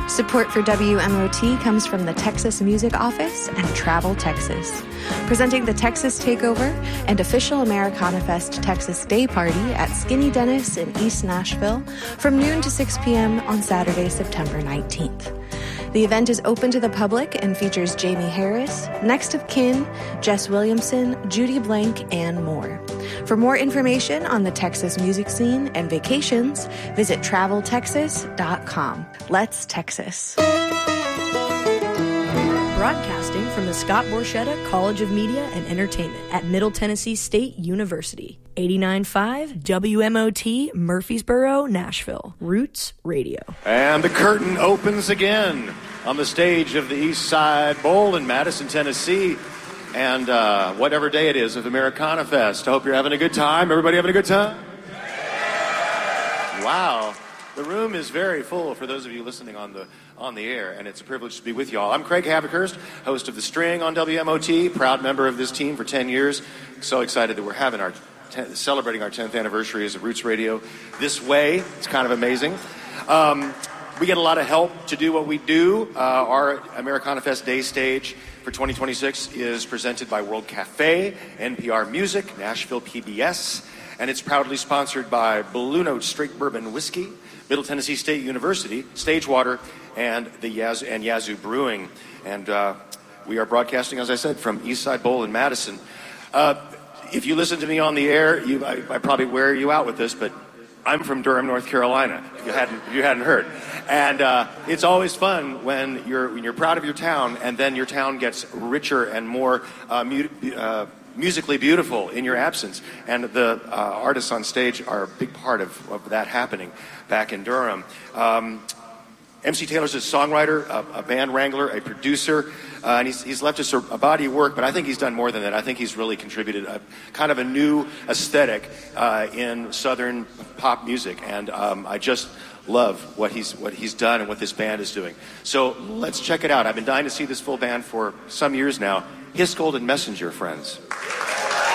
Support for WMOT comes from the Texas Music Office and Travel Texas. Presenting the Texas Takeover and official Americana Fest Texas Day Party at Skinny Dennis in East Nashville from noon to 6 p.m. on Saturday, September 19th. The event is open to the public and features Jamie Harris, Next of Kin, Jess Williamson, Judy Blank, and more. For more information on the Texas music scene and vacations, visit traveltexas.com. Let's Texas. Broadcasting from the Scott Borchetta College of Media and Entertainment at Middle Tennessee State University. 89.5 WMOT, Murfreesboro, Nashville. Roots Radio. And the curtain opens again on the stage of the East Side Bowl in Madison, Tennessee. And whatever day it is of Americana Fest. I hope you're having a good time. Everybody having a good time? Wow. The room is very full for those of you listening on the air, and it's a privilege to be with you all. I'm Craig Havikhurst, host of The String on WMOT, proud member of this team for 10 years. So excited that we're having celebrating our 10th anniversary as a Roots Radio this way. It's kind of amazing. We get a lot of help to do what we do. Our Americana Fest Day Stage for 2026 is presented by World Cafe, NPR Music, Nashville PBS, and it's proudly sponsored by Blue Note Straight Bourbon Whiskey, Middle Tennessee State University, Stagewater, and Yazoo Brewing. And we are broadcasting, as I said, from East Side Bowl in Madison. If you listen to me on the air, I probably wear you out with this, but I'm from Durham, North Carolina, if you hadn't heard. And it's always fun when you're proud of your town, and then your town gets richer and more musically beautiful in your absence. And the artists on stage are a big part of that happening back in Durham. MC Taylor's a songwriter, a band wrangler, a producer, and he's left us a body of work, but I think he's done more than that. I think he's really contributed a kind of a new aesthetic in Southern pop music, and I just love what he's done and what this band is doing. So let's check it out. I've been dying to see this full band for some years now. Hiss Golden Messenger, friends.